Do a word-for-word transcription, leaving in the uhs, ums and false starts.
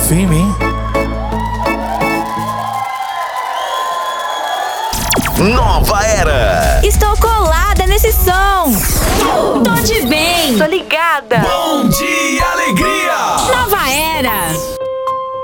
confia em mim. Nova Era. Estou colada nesse som. Tô de bem. Tô ligada. Bom dia,